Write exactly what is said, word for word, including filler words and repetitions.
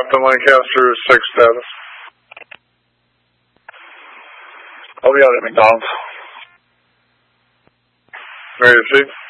Captain Lancaster, six status. I'll be out at McDonald's. Ready to see?